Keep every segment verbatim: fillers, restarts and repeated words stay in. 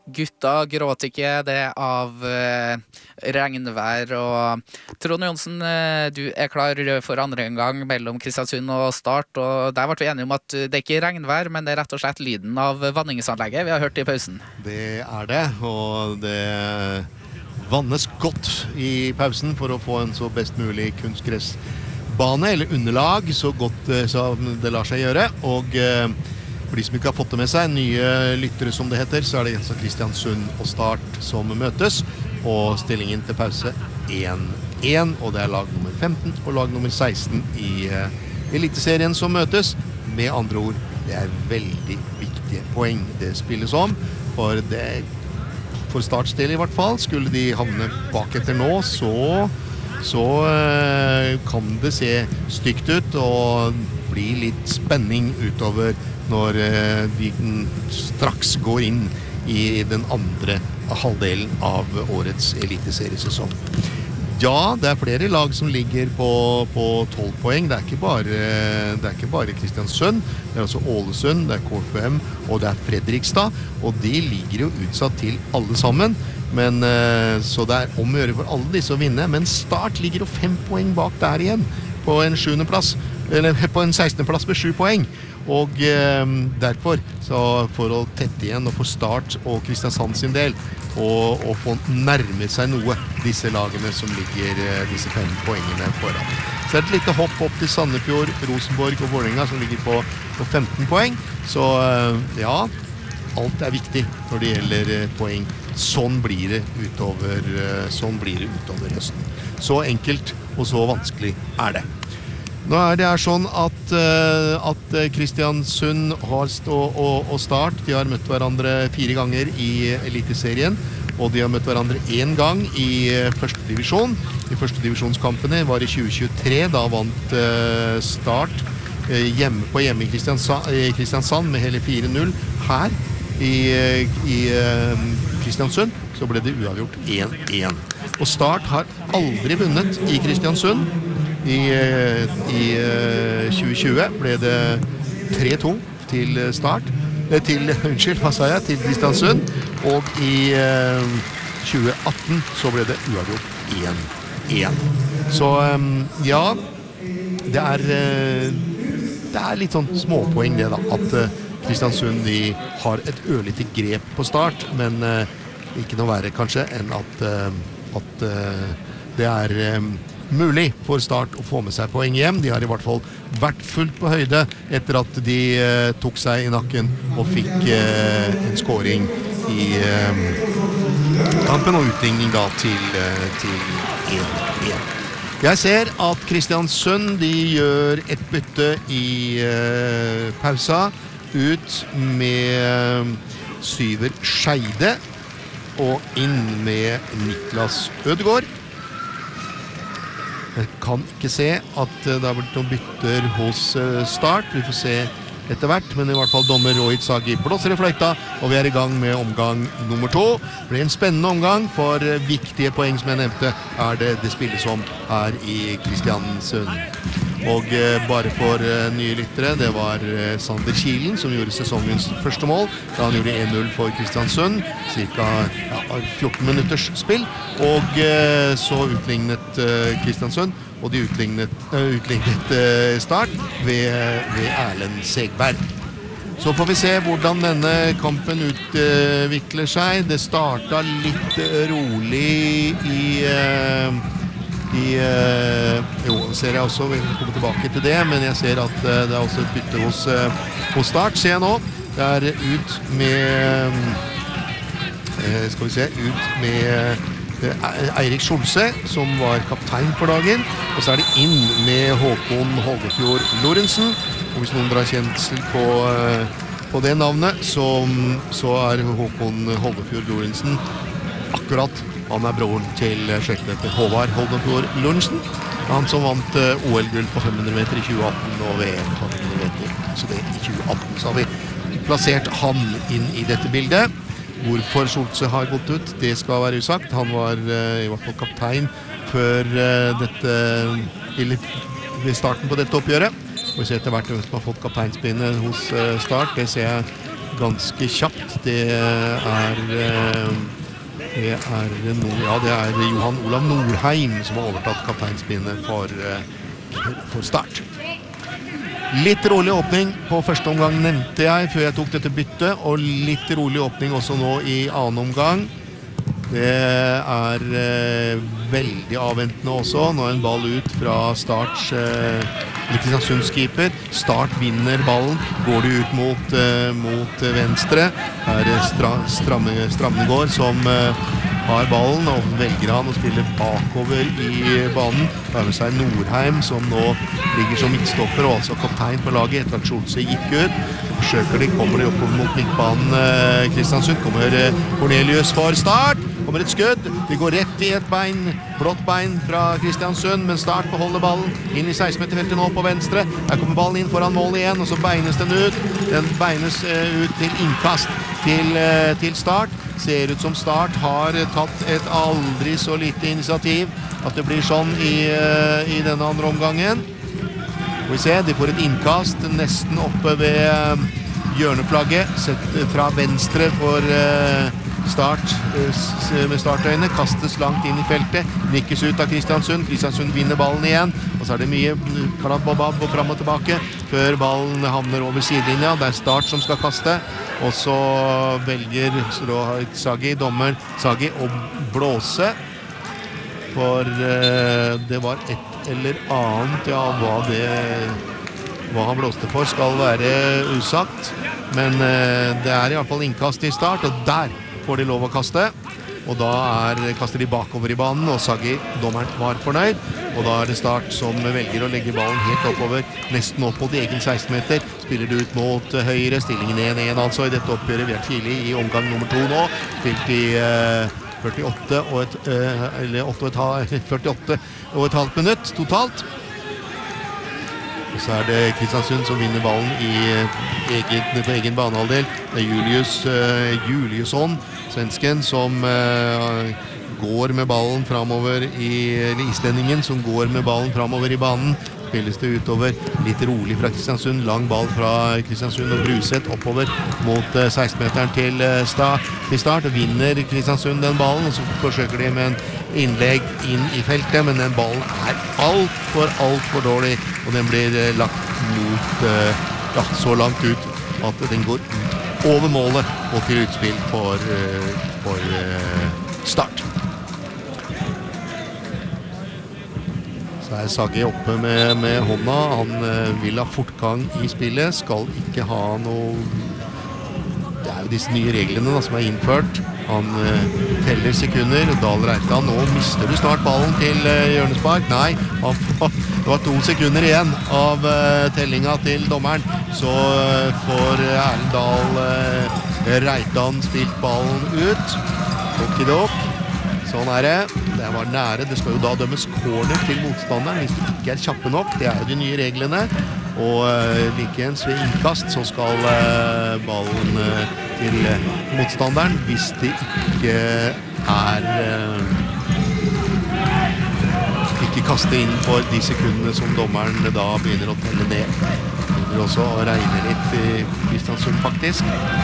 Gutta gråt ikke det av eh, regnvær. Og Trond Johnsen, eh, du er klar for andre gang mellom Kristiansund og Start. Og der ble vi enige om at det er ikke regnvær, men det er rett og slett lyden av vanningsanlegget vi har hørt i pausen. Det er det, og det vannes godt i pausen for å få en så best mulig kunstgressbane, eller underlag, så godt eh, som det lar seg gjøre. Og eh, for de som ikke har fått det med seg, nye lyttere som det heter, så er det altså Kristiansund og Start som møtes, og stillingen til pause én én, og det er lag nummer femten og lag nummer seksten i uh, eliteserien som møtes. Med andre ord, det er veldig viktige poeng det spilles om, for det, for Starts del i hvert fall, skulle de havne bak etter nå, så, så uh, kan det se stygt ut, og bli litt spenning utover når vi straks går inn i den andre halvdelen av årets eliteseriesesong. Ja, det er flere lag som ligger på, på tolv poeng. Det er ikke bare, det er ikke bare Kristiansund, det er også Ålesund, det er K F M og det er Fredrikstad, og de ligger jo utsatt til alle sammen. Men, så det er om å gjøre for alle disse å vinne, men Start ligger jo fem poeng bak der igjen, på en sjuende plass, eller på en sekstende plass med sju poeng. Og eh, derfor, så for å tette igjen og få Start og Kristiansand sin del, og, og få nærme seg noe disse lagene som ligger eh, disse fem poengene foran. Så er det et lite hopp opp til Sandefjord, Rosenborg og Vålerenga som ligger på, på femten poeng. Så eh, ja, alt er viktig når det gjelder eh, poeng. Sånn blir det utover, eh, sånn blir det utover høsten. Så enkelt og så vanskelig er det. Nå er det er sånn at, uh, at Kristiansund har stå, og, og Start, de har møtt hverandre fire ganger i eliteserien, og de har møtt hverandre en gang i første divisjon. De første divisjonskampene var i tjue tjuetre, da vant uh, Start uh, hjemme på hjemme i Kristiansand, i Kristiansand med hele fire null. Her i, i uh, Kristiansund så ble det uavgjort én én. Og Start har aldri vunnet i Kristiansund. I, i tjue tjue ble det tre to til Start, til, unnskyld, hva sa jeg, til Kristiansund, og i tjue atten så ble det uavgjort én én. Så ja, det er, det er litt sånn småpoeng det da, at Kristiansund de har et ørlite grep på Start, men ikke noe verre kanskje enn at, at det er mulig for Start å få med seg poeng hjem. De har i hvert fall vært fullt på høyde etter at de eh, tok seg i nakken og fikk eh, en scoring i eh, kampen og utligning da til, eh, til én én. Jeg ser at Kristiansund de gjør et bytte i eh, pausa ut med Syver Scheide og inn med Niklas Ødegaard. Jeg kan ikke se at det har blitt noen bytter hos Start. Vi får se etter hvert, men i hvert fall dommer Rohit Sagi blåser i fløyta, og vi er i gang med omgang nummer to. Det blir en spennende omgang, for viktige poeng som jeg nevnte er det det spilles om her i Kristiansund. Og eh, bare for eh, nye lyttere, det var eh, Sander Kielen som gjorde sesongens første mål, da han gjorde én null for Kristiansund, cirka ja, fjorten minutters spill, og eh, så utlignet eh, Kristiansund, og de utlignet, uh, utlignet uh, Start ved, ved Erlend Segberg. Så får vi se hvordan denne kampen utvikler seg. Det startet litt rolig i... Uh, i uh, jo, ser jeg også, vi kommer tilbake til det, men jeg ser at uh, det er også et bytte hos, uh, hos Start. Ser jeg nå, det er ut med uh, skal vi se, ut med uh, Eirik Skjolse, som var kaptein for dagen, og så er det inn med Håkon Holdefjord Lorentzen, og hvis noen drar kjensel på, uh, på det navnet, så, så er Håkon Holdefjord Lorentzen akkurat. Han er broren til slektløper Håvard Holdefjord Lorentzen, han som vant uh, O L-gull på fem hundre meter i tjue atten og V M på fem hundre meter. Så det i tjue atten så har vi plassert han inn i dette bildet. Hvorfor Skjolse har gått ut, det skal være usagt. Han var uh, i hvert fall kaptein før uh, dette, eller ved starten på dette oppgjøret. Og vi ser etter hvert hvem som har fått kapteinspinnet hos uh, Start. Det ser jeg ganske kjapt. Det er, det er, no, ja, det er Johan Olav Norheim som har overtatt kapteinspinnet for, for Start. Litt rolig åpning på første omgang nevnte jeg før jeg tok dette byttet, og litt rolig åpning også nå i annen omgang. Det er eh, veldig avventende også. Nå er en ball ut fra Starts eh, Kristiansunds keeper. Start vinner ballen. Går det ut mot, eh, mot venstre. Her er stra, stramme, Stramnegård som eh, har ballen, og velger han å spille bakover i banen. Det er med seg Norheim som nå ligger som midtstopper og altså kaptein på laget etter at Scholze gikk ut. Forsøker de, kommer de oppover mot midtbanen eh, Kristiansund. Kommer eh, Cornelius for Start. Kommer et skudd, de går rett i et bein, blått bein fra Kristiansund, men Start beholder ballen inn i seksten meter-feltet nå på venstre. Her kommer ballen inn foran mål igjen, og så beines den ut. Den beines uh, ut til innkast til, uh, til Start. Ser ut som Start har tatt et aldri så lite initiativ, at det blir sånn i, uh, i denne andre omgangen. Og vi ser, de får et innkast nesten oppe ved uh, hjørneflagget, sett fra venstre for uh, Start med startøyne, kastes langt inn i feltet, nikkes ut av Kristiansund. Kristiansund vinner ballen igjen, og så er det mye karababab og frem og tilbake før ballen havner over sidelinja. Det er Start som skal kaste, og så velger Sagi, dommer Sagi, å blåse, for uh, det var et eller annet, ja, hva det hva han blåste for skal være usagt, men uh, det er i hvert fall innkast i Start, og der får de lov å kaste, og da er, kaster de bakover i banen, og Sagi, dommeren, var fornøyd, og da er det Start som velger å legge ballen helt oppover, nesten opp mot egen seksten meter, spiller det ut mot høyre, stillingen én én altså i dette oppgjøret. Vi er tidlig i omgang nummer to nå, spilt i uh, førtiåtte og et, uh, eller åtte og et halvt, førtiåtte og et halvt minutt totalt. Og så er det Kristiansund som vinner ballen i egen, på egen banehalvdel. Det er Julius uh, Juliusson, svensken, som uh, går med ballen fremover i, eller islendingen som går med ballen fremover i banen. Spilles det utover, litt rolig fra Kristiansund, lang ball fra Kristiansund og Bruseth oppover mot uh, seksten meteren til, uh, sta, til Start. Vinner Kristiansund den ballen, og så forsøker de med en innlegg inn i feltet, men den ballen er alt for, alt for dårlig, og den blir uh, lagt mot, uh, ja, så langt ut at den går ut over målet og til utspill for, uh, for uh, Start. Så er Sagi oppe med, med hånda. Han uh, vil ha fortgang i spillet, skal ikke ha noe... Det er jo disse nye reglene da, som er innført. Han uh, teller sekunder, Dahl Reitan, nå mister du snart ballen til uh, hjørnespark. Nei, han får, det var to sekunder igjen av uh, tellinga til dommeren. Så uh, får uh, Erlend Dahl uh, Reitan spilt ballen ut. Okidok. Sånn er det. Det var nære. Det skal jo da dømmes corner til motstanderen hvis de ikke er kjappe nok. Det er jo de nye reglene. Og uh, likeens ved innkast så skal uh, ballen uh, til uh, motstanderen hvis det ikke er uh, ikke kaste inn for de sekundene som dommeren da begynner å telle ned. Begynner også å regne litt i Kristiansund faktisk.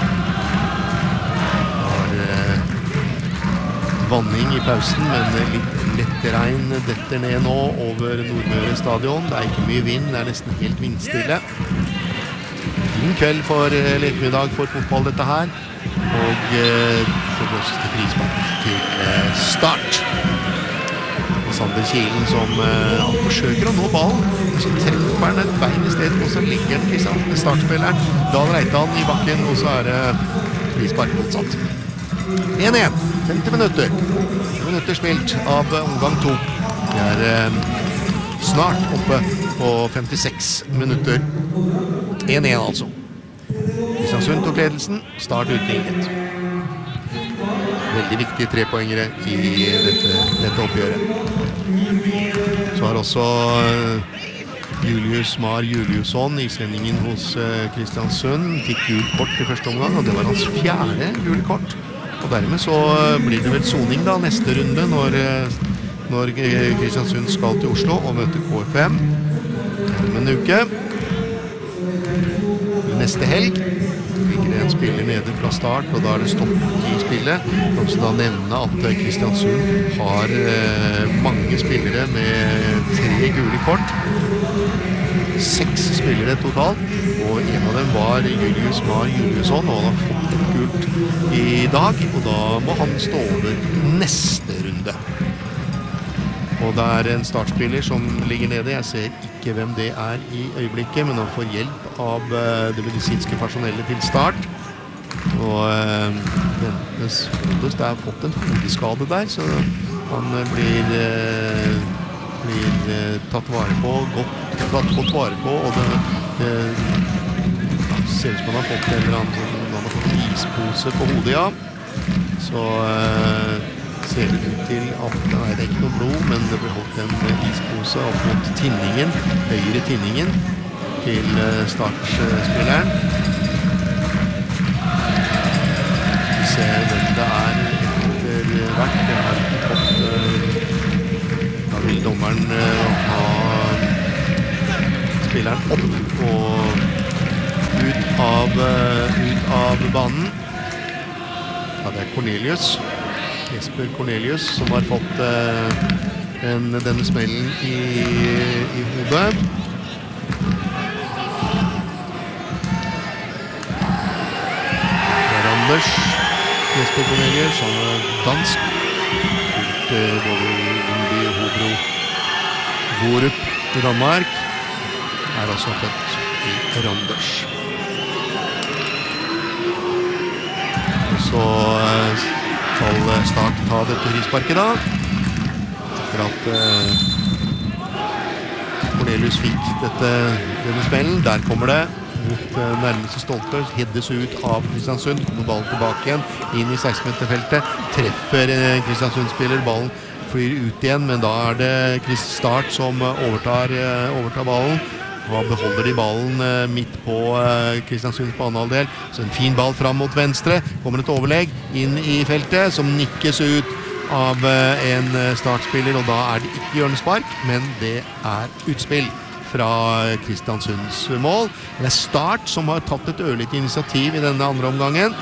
Vanning i pausen, men litt lett regn detter ned nå over Nordmøre stadion. Det er ikke mye vind, det er nesten helt vindstille. Fin kveld for lekemiddag for fotball dette her. Og eh, så blåses det frispark til eh, Start. Og Sander Kielen som eh, han forsøker å nå ballen, så treffer han et bein i stedet, og så ligger den Kristiansund Startspilleren Dahl Reitan i bakken, og så er det frispark motsatt. én én, femti minutter. femti minutter spilt av omgang to. Vi er eh, snart oppe på femtiseks minutter. én én altså. Kristiansund tok ledelsen, Start utlignet. Veldig viktige trepoengere i dette, dette oppgjøret. Så har også eh, Julius Mar Juliusson, islendingen hos eh, Kristiansund, fikk gult kort i første omgang, og det var hans fjerde gult kort. Og dermed så blir det vel soning da neste runde når, når Kristiansund skal til Oslo og møter K F M om en uke. Neste helg ligger det en spiller nede fra start, og da er det stopp i spillet. Jeg kan også da nevne at Kristiansund har eh, mange spillere med tre gule kort. Seks spillere totalt, og en av dem var Julius Mar Juliusson, og han har fått et gult i dag, og da må han stå over neste runde. Og det er en startspiller som ligger nede. Jeg ser ikke hvem det er i øyeblikket, men han får hjelp av uh, det medisinske personellet til start. Og uh, Ventenes Foldest har fått en hodeskade der, så han uh, blir, uh, blir uh, tatt vare på, godt, tatt godt vare på, og det, det ja, ser ut som han har fått en eller annen, han har fått en ispose på hodet, ja. Så uh, ser det ut til at nei, det er ikke noe blod, men det ble holdt en ispose opp mot tinningen, høyre tinningen til startspilleren. Vi ser hvem det er etter hvert. Det har ikke fått, da vil dommeren ha spilleren opp og ut av, ut av banen. Ja, det er Cornelius. Jesper Cornelius, som har fått uh, en, denne smellen i, i hodet. Det er Anders Jesper Cornelius, han er dansk. Ut uh, både Undby og Hobro Vorup i Danmark. Er også født i Randers. Og så uh, skal Start ta dette frisparket da. Etter at uh, Cornelius fikk dette, denne smellen. Der kommer det mot uh, nærmeste stolpe. Heddes ut av Kristiansund. Kommer ballen tilbake igjen inn i seksten meter-feltet. Treffer uh, Kristiansund-spiller. Ballen flyr ut igjen, men da er det Start som uh, overtar, uh, overtar ballen. Og beholder de ballen eh, midt på eh, Kristiansunds banehalvdel. Så en fin ball fram mot venstre. Kommer et overlegg inn i feltet, som nikkes ut av eh, en startspiller. Og da er det ikke hjørnespark, men det er utspill fra Kristiansunds mål. Det er Start som har tatt et ørlite initiativ i denne andre omgangen.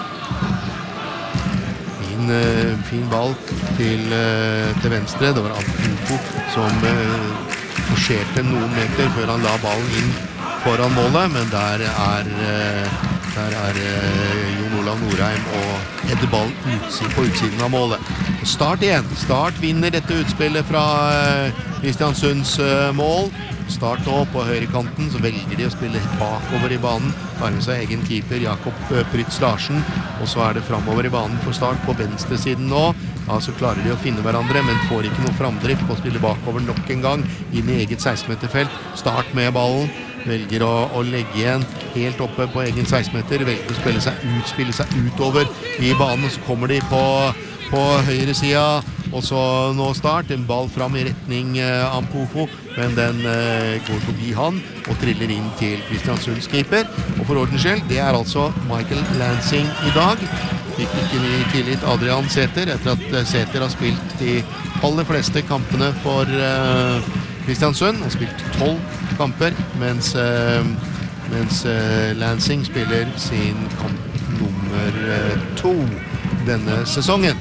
Fin, eh, fin ball til, eh, til venstre. Det var Antonfo som eh, forserte noen meter før han la ballen inn foran målet, men der er, der er Jon Olav Norheim og Edde ballen utsiden, på utsiden av målet. Start igjen. Start vinner dette utspillet fra Kristiansunds mål. Start nå på høyrekanten, så velger de å spille bakover i banen. Tar med seg egen keeper Jakob Prytz Larsen, og så er det fremover i banen for Start på venstre siden nå. Ja, så klarer de å finne hverandre, men får ikke noe framdrift på å spille bakover nok en gang inn i eget seksten meter-felt. Start med ballen, velger å, å legge igjen helt oppe på egen seksten meter, velger å spille seg ut, spille seg utover i banen, og så kommer de på, på høyre sida, og så nå Start, en ball fram i retning eh, Ampofo, men den eh, går forbi han og triller inn til Kristiansunds keeper. Og for ordens skyld, det er altså Michael Lansing i dag. Fikk ikke ny tillit Adrian Sæther, etter at Sæther har spilt de aller fleste kampene for uh, Kristiansund. Han har spilt tolv kamper, mens, uh, mens uh, Lansing spiller sin kamp nummer uh, to denne sesongen.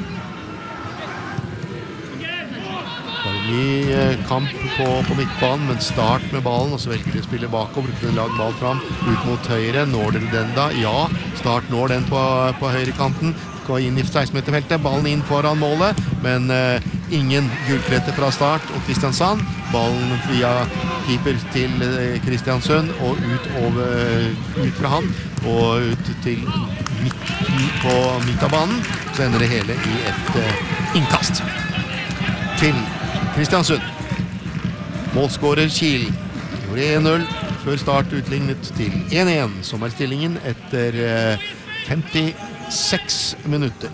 Det er en ny uh, kamp på, på midtbanen, men Start med ballen, og så velger de å spille bakover, bruker en lag ball fram, ut mot høyre. Når dere den da? Ja, Start når den på, på høyre kanten, går inn i seksten meter-feltet, ballen inn foran målet, men uh, ingen gulklette fra Start og Kristiansand. Ballen via keeper til uh, Kristiansund og ut, over, ut fra han og ut til midt på midt av banen, så ender det hele i et uh, innkast til Kristiansund. Målskårer Kiel gjorde en null før Start utlignet til en en, som er stillingen etter uh, femtiseks minutter.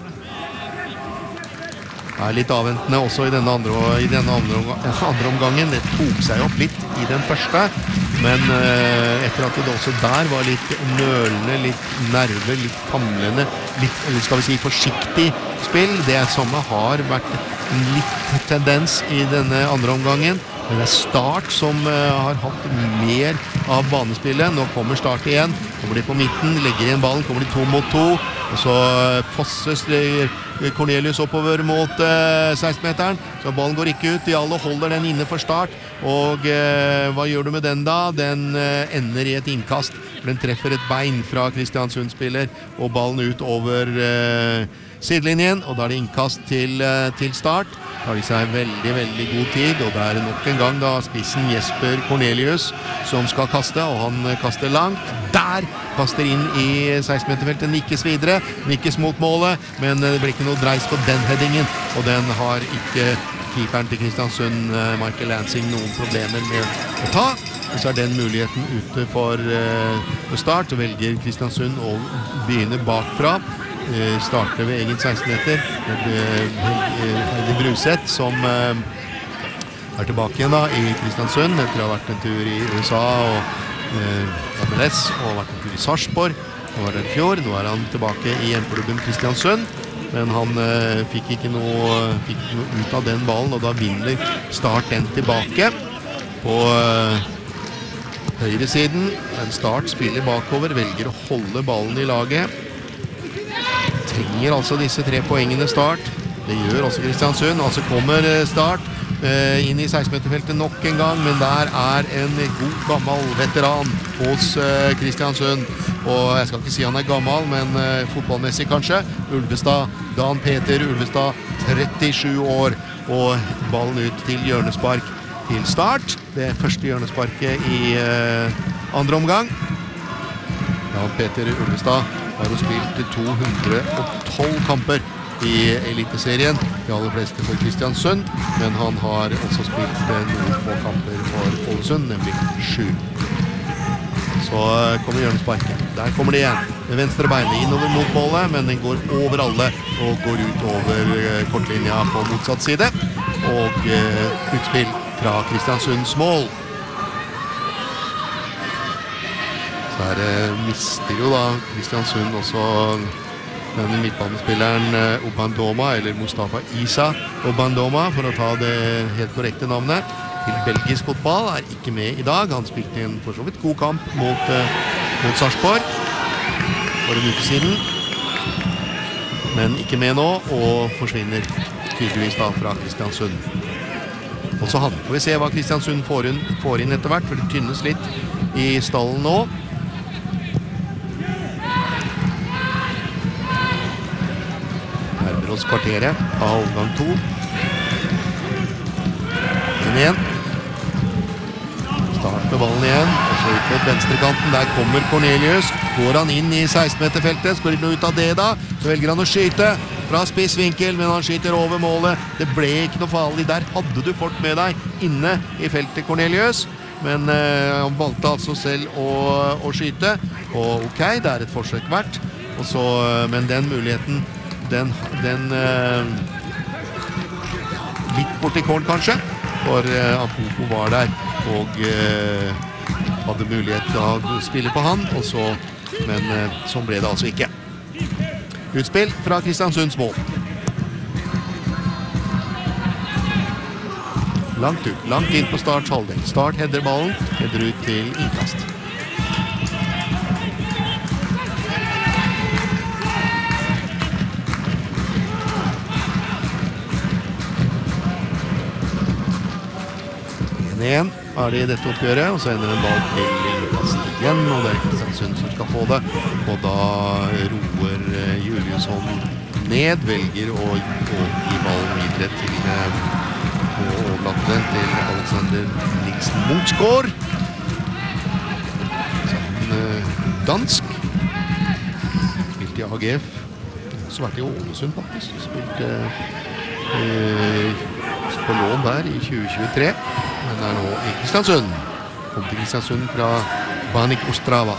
Det er litt avventende også i denne andre, i denne andre, andre omgangen. Det tok seg opp litt i den første, men uh, etter at det også der var litt nølende, litt nerve, litt famlende, litt, eller skal vi si forsiktig spill. Det samme har vært en litt tendens i denne andre omgangen. Men det er Start som uh, har hatt mer av banespillet. Nå kommer Start igjen. Kommer de på midten, legger igjen ballen, kommer de to mot to. Og så fosses Cornelius oppover mot uh, seksten-meteren. Så ballen går ikke ut. De alle holder den inne for Start. Og uh, hva gjør du med den da? Den uh, ender i et innkast. Den treffer et bein fra Kristiansund-spiller, og ballen ut over uh, sidelinjen, og da er det innkast til, uh, til Start. Da har de seg veldig, veldig god tid, og det er nok en gang da spissen Jesper Cornelius som skal kaste, og han uh, kaster langt. Der kaster inn i seksten-meterfeltet, nikkes videre, nikkes mot målet, men uh, det blir ikke noe dreis på den headingen, og den har ikke keeperen til Kristiansund, uh, Michael Lansing, noen problemer med å ta. Og så er den muligheten ute for uh, Start, og velger Kristiansund å begynne bakfra. Uh, starter ved egen seksten-meter. Heidi Bruseth som uh, er tilbake igjen da i Kristiansund. Etter å ha vært en tur i U S A og uh, M L S, og vært en tur i Sarpsborg. Han var der i fjor. Nå er han tilbake i hjemklubben Kristiansund. Men han uh, fikk, ikke noe, fikk ikke noe ut av den ballen, og da vinner Start den tilbake på uh, høyre siden. En Start spiller bakover, velger å holde ballen i laget. Trenger altså disse tre poengene Start. Det gjør også Kristiansund. Altså kommer Start eh, inn i seksten-meterfeltet nok en gang, men der er en god gammel veteran hos eh, Kristiansund. Og jeg skal ikke si han er gammel, men eh, fotballmessig kanskje. Ulvestad, Dan Peter Ulvestad, trettisju år, og ballen ut til hjørnespark til Start. Det første hjørnesparket i uh, andre omgang. Jan Peter Ulvestad har jo spilt to hundre og tolv kamper i Eliteserien. De aller fleste for Kristiansund, men han har også spilt uh, noen få kamper for Ålesund, nemlig sju. Så uh, kommer hjørnesparket. Der kommer det igjen. Med venstre beinet innover mot målet, men den går over alle og går ut over uh, kortlinja på motsatt side. Og uh, utspill fra Kristiansunds mål. Så her eh, mister jo da Kristiansund også den midtbanespilleren eh, Obandoma, eller Mustafa Isa Obandoma, for å ta det helt korrekte navnet. Til belgisk fotball er ikke med i dag. Han spilte en for så vidt god kamp mot, eh, mot Sarpsborg for en uke siden. Men ikke med nå, og forsvinner tydeligvis da fra Kristiansund. Og så får vi se hva Kristiansund får inn, får inn etter hvert, for det tynnes litt i stallen nå. Nærmer oss kvarteret av omgang to. Inn igjen. Start med ballen igjen, og så ut mot venstrekanten. Der kommer Cornelius. Går han inn i seksten-meterfeltet, skal det bli ut av det da, så velger han å skyte fra spissvinkel, men han skyter over målet. Det ble ikke noe farlig. Der hadde du folk med deg inne i feltet, Cornelius. Men eh, han valgte altså selv å, å skyte. Og ok, det er et forsøk verdt. Og så, men den muligheten, den, den eh, litt borti kålen kanskje. For eh, Apofo var der og eh, hadde mulighet til å spille på han. Og så, men eh, sånn ble det altså ikke. Utspill fra Kristiansunds mål. Langt ut, langt inn på Starts halvdel. Start header ballen, header ut til innkast. en igjen er det i dette oppgjøret, og så ender en ball til innkast igjen, og det er Kristiansund som skal få det. Og da roer Juliusson ned, velger å, å gi ballen videre til og overlatte den til Alexander Nilsen Munchsgaard. Som uh, dansk. Spilte i A G F. Så vært i Ålesund faktisk. Spilte uh, på lån der i tjue tjuetre. Men er nå i Kristiansund. Kom til Kristiansund fra Banik Ostrava.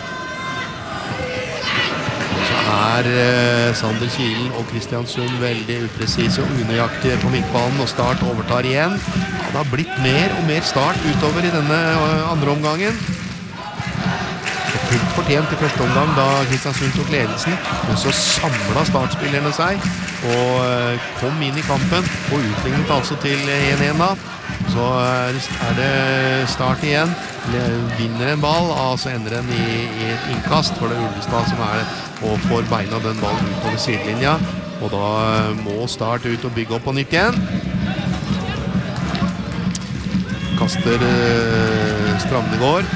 Er eh, Sander Kielen og Kristiansund veldig upresise og unøyaktige på midtbanen, og Start overtar igjen. Det har blitt mer og mer Start utover i denne uh, andre omgangen. Fullt fortjent i første omgang da Kristiansund tok ledelsen, men så samlet startspillerne seg og kom inn i kampen og utlignet altså til en en da. Så er det Start igjen, vinner en ball, og så ender den i, i et innkast for det Ulvestad som er og får beina den ballen utover sidelinja, og da må Start ut og bygge opp på nytt igjen. Kaster eh, Stramnegård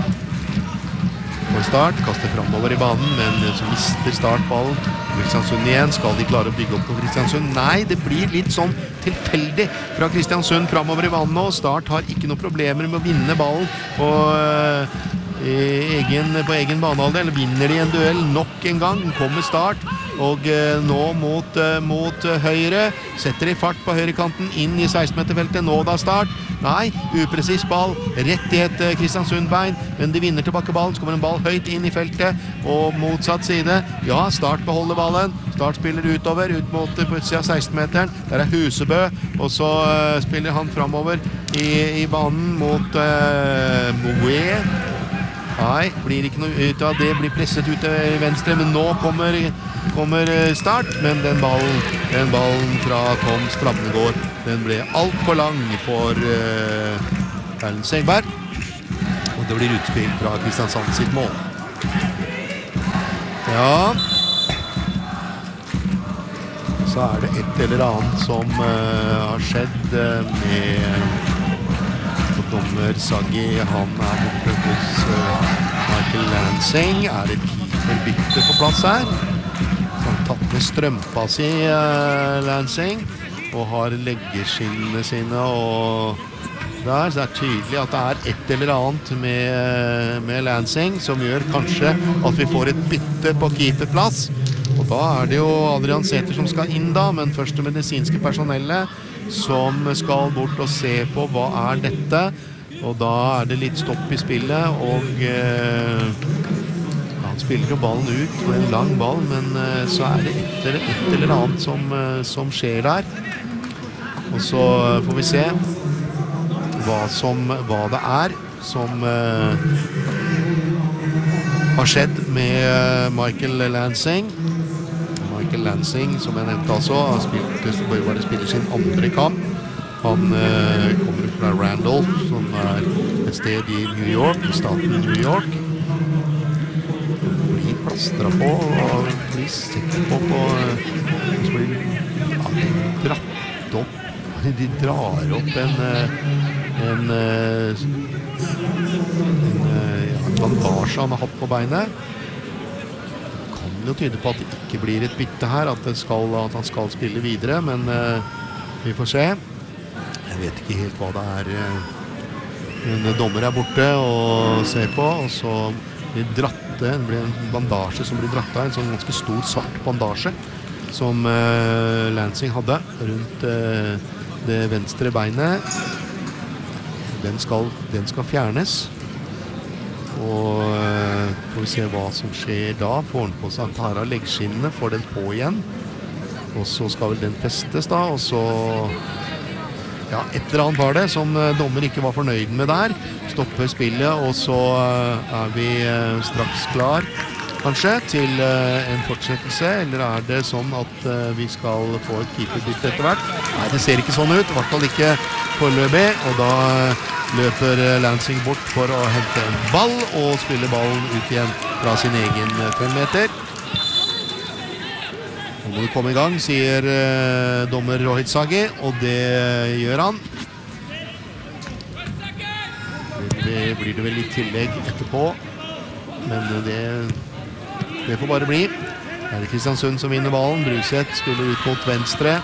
for Start, kaster fremover i banen, men så mister Start ballen. Kristiansund igjen, skal de klare å bygge opp på Kristiansund? Nei, det blir litt sånn tilfeldig fra Kristiansund fremover i banen nå. Start har ikke noen problemer med å vinne ballen på, uh, egen, på egen banehalvdel, eller vinner de en duell nok en gang, kommer Start, og uh, nå mot, uh, mot uh, høyre, setter de fart på høyrekanten, inn i seksten-meterfeltet, nå da Start. Nei, upresis ball, rett i et uh, Kristiansund-bein, men de vinner tilbake ballen, så kommer en ball høyt inn i feltet, og motsatt side. Ja, Start beholder ballen, Start spiller utover, ut mot på utsida av seksten-meteren, der er Husebø, og så uh, spiller han fremover i, i banen mot uh, Moe. Nei, blir ikke noe ut av det, blir presset ut til venstre, men nå kommer, kommer Start, men den ballen, den ballen fra Tom Stramnegård, den ble alt for lang for uh, Erlend Segberg, og det blir utspill fra Kristiansand sitt mål. Ja, så er det et eller annet som uh, har skjedd uh, med dommer Saggi, han er borte hos uh, Michael Lansing. Er det keeperbytte på plass her? Så han har tatt med strømpa si, uh, Lansing, og har leggeskinnene sine, og der så er det tydelig at det er et eller annet med, med Lansing som gjør kanskje at vi får et bytte på keeperplass. Og da er det jo Adrian Sæther som skal inn da, men først det medisinske personellet som skal bort og se på hva er dette, og da er det litt stopp i spillet, og eh, han spiller jo ballen ut med en lang ball, men eh, så er det et, et eller annet som, eh, som skjer der, og så får vi se hva, som, hva det er som eh, har skjedd med Michael Lansing. Michael Lansing, som jeg nevnte altså, har spilt, bare spiller sin andre kamp. Han eh, kommer ut fra Randolph, som er et sted i New York, i staten New York. Han blir plastret på, og blir sett på på, så blir ja, de dratt opp, de drar opp en, en, en, en ja, bandasje han har hatt på beinet. Det tyder på at det ikke blir et bytte her, at, det skal, at han skal spille videre, men uh, vi får se. Jeg vet ikke helt hva det er. En dommer er borte og ser på, og så blir dratte, det blir en bandasje som blir dratt av, en sånn ganske stor svart bandasje som uh, Lansing hadde rundt uh, det venstre beinet. Den skal, den skal fjernes. Og uh, får vi se hva som skjer da. Får han på seg, han tar av leggskinnene, får den på igjen, og så skal vel den festes da, og så ja, et eller annet var det som uh, dommer ikke var fornøyd med der, stopper spillet, og så uh, er vi uh, straks klar kanskje til uh, en fortsettelse, eller er det sånn at uh, vi skal få et keeperbytte etter hvert? Nei, det ser ikke sånn ut, i hvert fall ikke foreløpig, og da uh, løper Lansing bort for å hente en ball og spille ballen ut igjen fra sin egen fem meter. Nå må du komme i gang, sier uh, dommer Rohit Saggi, og det gjør han. Det blir det vel litt tillegg etterpå, men det, det får bare bli. Her er det Kristiansund som vinner ballen, Bruseth spiller ut mot venstre.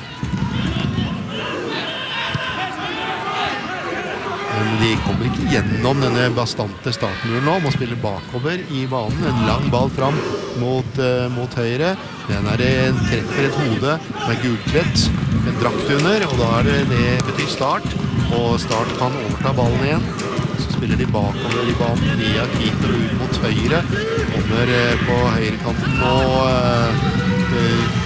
Men de kommer ikke gjennom denne bastante startmuren nå, må spille bakover i banen, en lang ball fram mot, uh, mot høyre. Den er en treffer et hode med gulklett, en drakt under, og da er det, det betyr Start, og Start kan overta ballen igjen. Så spiller de bakover i banen via keeper ut mot høyre, kommer uh, på høyrekanten nå uh, uh,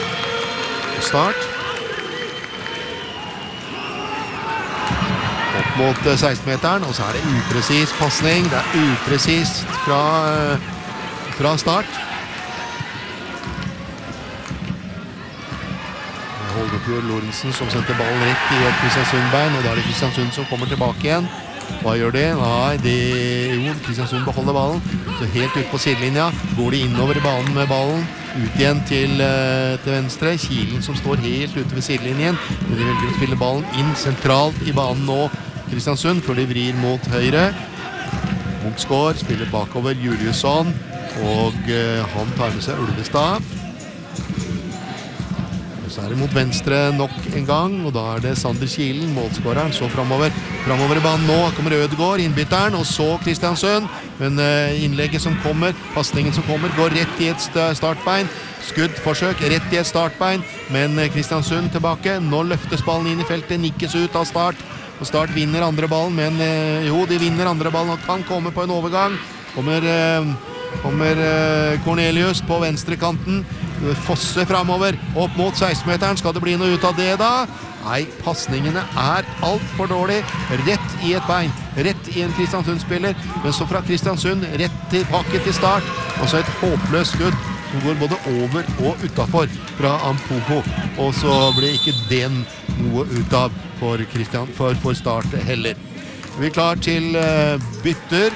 Start. mot seksten-meteren, og så er det upresis passning. Det er upresist fra, fra start. Holgefjord Lorentzen som sendte ballen rett i et Kristiansund-bein, og da er det Kristiansund som kommer tilbake igjen. Hva gjør de? Nei, de, jo, Kristiansund beholder ballen. Så helt ut på sidelinja går de innover i banen med ballen. Ut igjen til, til venstre. Kilen som står helt ute ved sidelinjen. Men de velger å spille ballen inn sentralt i banen nå, Kristiansund, før de vrir mot høyre. Munksgaard spiller bakover Juliusson, og uh, han tar med seg Ulvestad. Så er det mot venstre nok en gang, og da er det Sander Kilen, målskåreren, så fremover, fremover i banen nå, kommer Ødegaard, innbytteren, og så Kristiansund, men uh, innlegget som kommer, passningen som kommer, går rett i et startbein, skudd, forsøk, rett i et startbein, men uh, Kristiansund tilbake, nå løftes ballen inn i feltet, nikkes ut av start, og start vinner andre ballen, men uh, jo, de vinner andre ballen, og kan komme på en overgang, kommer... Uh, Kommer Cornelius på venstre kanten, Fosse fremover, opp mot seksten-meteren, skal det bli noe ut av det da? Nei, passningene er alt for dårlig, rett i et bein, rett i en Kristiansund-spiller, men så fra Kristiansund, rett tilbake til start, og så et håpløst skudd, som går både over og utenfor fra Ampofo, og så blir ikke den noe ut av for, Christian, for, for start heller. Vi er klar til uh, bytter.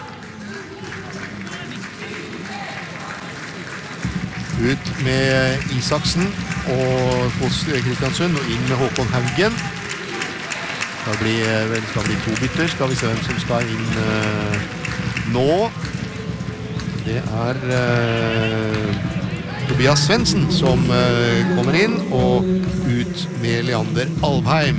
Ut med Isaksen og hos Kristiansund og inn med Håkon Haugen. Det blir, vel, skal bli to bytter, skal vi se hvem som skal inn uh, nå. Det er uh, Tobias Svendsen som uh, kommer inn, og ut med Leander Alvheim.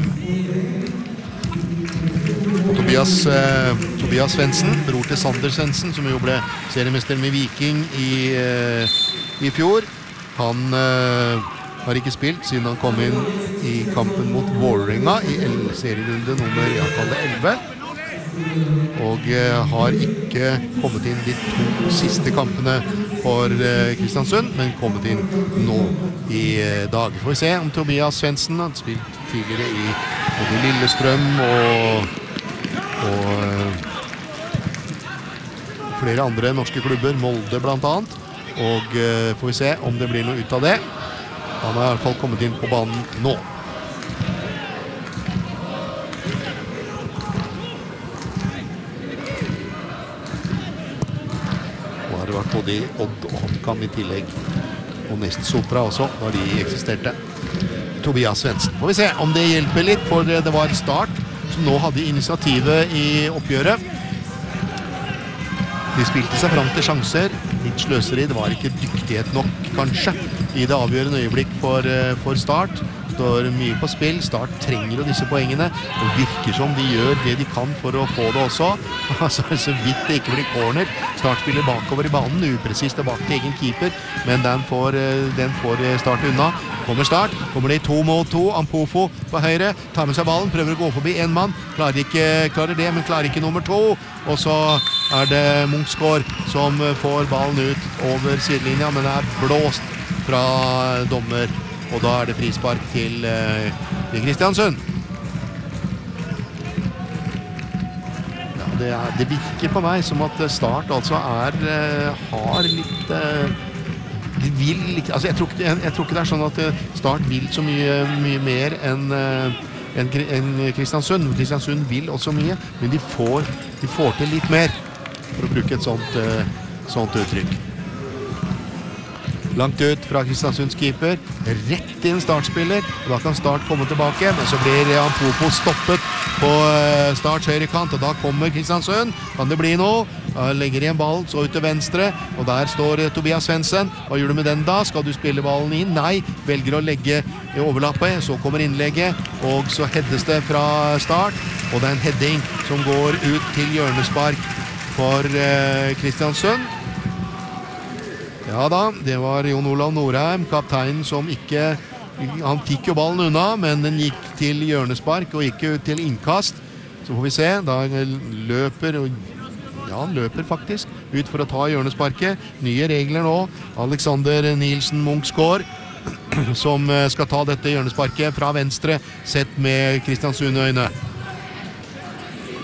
Og Tobias, uh, Tobias Svendsen, bror til Sander Svendsen, som jo ble seriemester med Viking i... Uh, i fjor. Han uh, har ikke spilt siden han kom inn i kampen mot Vålerenga i serierunde nummer elleve. Og uh, har ikke kommet inn de to siste kampene for uh, Kristiansund, men kommet inn nå i uh, dag. Får vi se om Tobias Svendsen har spilt tidligere i både Lillestrøm og, og uh, flere andre norske klubber, Molde blant annet. Og uh, får vi se om det blir noe ut av det. Han har i hvert fall kommet inn på banen nå. Nå har det vært både i Odd og HamKam i tillegg. Og Nest Sotra også, da de eksisterte. Tobias Svendsen. Får vi se om det hjelper litt, for det var Start som nå hadde initiativet i oppgjøret. De spilte seg frem til sjanser, litt sløseri, det var ikke dyktighet nok kanskje i det avgjørende øyeblikk for, for Start. Det står mye på spill, Start trenger jo disse poengene, og virker som de gjør det de kan for å få det også. Altså, så vidt det ikke blir corner, Start spiller bakover i banen, upresis tilbake til egen keeper, men den får, den får Start unna. Kommer Start, kommer det i to mot to, Ampofo på høyre, tar med seg ballen, prøver å gå forbi en mann, klarer, ikke, klarer det, men klarer ikke nummer to, og så er det Munksgaard som får ballen ut over sidelinja, men det er blåst fra dommer, og da er det frispark til, til Kristiansund. Ja, det, er, det virker på meg som at Start altså er, har litt... De vil, altså jeg, tror ikke, jeg, jeg tror ikke det er sånn at Start vil så mye, mye mer enn en, en Kristiansund. Kristiansund vil også mye, men de får, de får til litt mer, for å bruke et sånt, sånt uttrykk. Langt ut fra Kristiansunds keeper, rett inn startspiller, og da kan Start komme tilbake, men så blir Ampofo stoppet på Starts høyre kant, og da kommer Kristiansund. Kan det bli noe? Da legger de en ball, så ut til venstre, og der står Tobias Svendsen. Hva gjør du med den da? Skal du spille ballen inn? Nei, velger å legge i overlappet, så kommer innlegget, og så heades det fra Start, og det er en heading som går ut til hjørnespark for eh, Kristiansund. Ja da, det var Jon Olav Norheim, kapteinen, som ikke... Han fikk jo ballen unna, men den gikk til hjørnespark og ikke ut til innkast. Så får vi se, da løper... Ja, han løper faktisk ut for å ta hjørnesparket. Nye regler nå. Alexander Nielsen Munksgaard, som skal ta dette hjørnesparket fra venstre, sett med Kristiansund i øyne.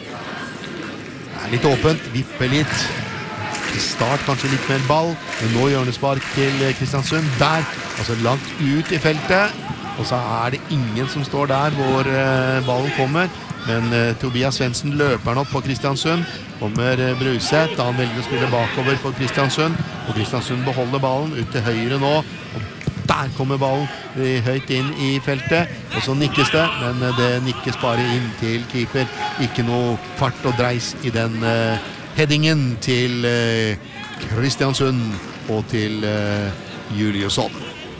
litt åpent, vipper litt. Start kanskje litt mer ball, men nå hjørnespark til Kristiansund. Der, altså langt ut i feltet. Og så er det ingen som står der hvor uh, ballen kommer. Men uh, Tobias Svendsen løper den opp på Kristiansund. Kommer uh, Bruseth, han velger å spille bakover for Kristiansund. Og Kristiansund beholder ballen ut til høyre nå. Og der kommer ballen uh, høyt inn i feltet. Og så nikkes det, men uh, det nikkes bare inn til keeper. Ikke noe fart og dreis i den uh, headingen til uh, Kristiansund og til uh, Juliusson.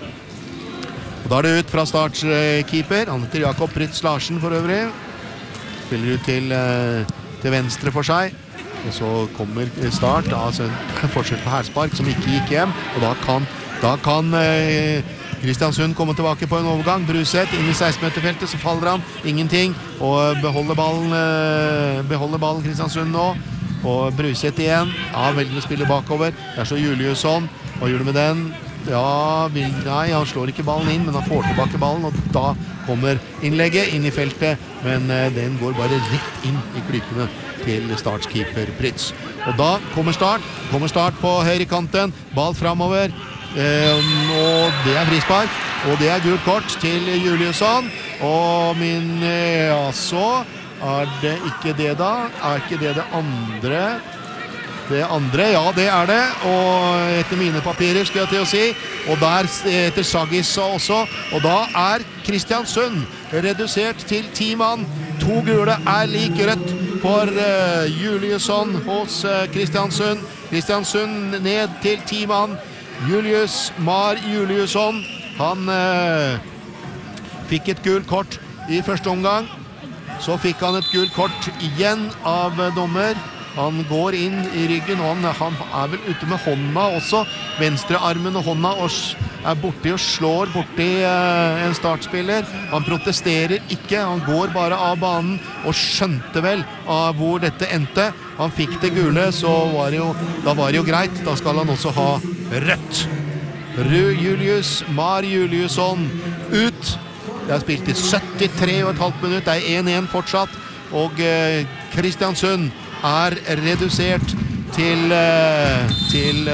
Og da er det ut fra startkeeper. Han heter Jakob Prytz Larsen for øvrig. Spiller ut til, til venstre for seg. Og så kommer Start. Altså en forskjell på hærspark som ikke gikk hjem. Og da kan, da kan eh, Kristiansund komme tilbake på en overgang. Bruseth inn i seksten-meterfeltet, så faller han. Ingenting. Og beholder ballen, eh, beholder ballen Kristiansund nå. Og Bruseth igjen. Ja, velger å spille bakover. Det er så Juliusson. Hva gjør du med den? Ja, vil, nei, han slår ikke ballen inn, men han får tilbake ballen, og da kommer innlegget inn i feltet, men uh, den går bare rett inn i klypene til startskeeper Prytz. Og da kommer Start, kommer Start på høyre kanten, ball fremover, uh, og det er frispark, og det er gult kort til Juliusson, og min, uh, ja, så er det ikke det da, er ikke det det andre... Det andre, ja det er det, og etter mine papirer skal jeg til å si, og der etter Sagis også, og da er Kristiansund redusert til ti mann. To gule er lik rødt for uh, Juliusson hos uh, Kristiansund. Kristiansund ned til ti mann. Julius Mar Juliusson, han uh, fikk et gult kort i første omgang, så fikk han et gult kort igjen av uh, dommer. Han går inn i ryggen, og han, han er vel ute med hånda også, venstre armen og hånda, og er borti og slår borti eh, en startspiller. Han protesterer ikke, han går bare av banen, og skjønte vel av hvor dette endte. Han fikk det gule, så var det jo, da var det jo greit, da skal han også ha rødt. Rød Julius Mar Juliusson ut. Det er spilt i syttitre og et halvt minutt, det er én én fortsatt, og eh, Kristiansund er redusert til til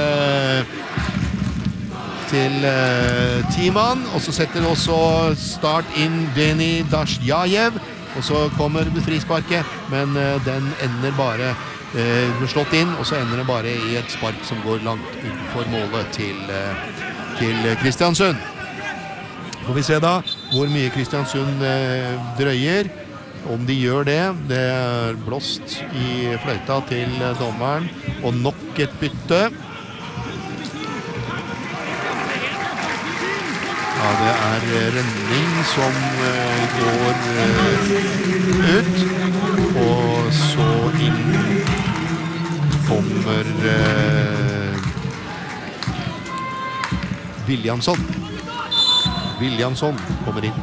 til ti mann, og så setter også Start inn Deni Dasjajev, og så kommer frisparket, men den ender bare eh, slått inn, og så ender det bare i et spark som går langt utenfor målet til, til Kristiansund. Får vi se da hvor mye Kristiansund eh, drøyer. Om de gjør det, det er blåst i fløyta til dommeren, og nok et bytte. Ja, det er Rønning som uh, går uh, ut, og så inn kommer uh, Williamson. Williamson kommer inn.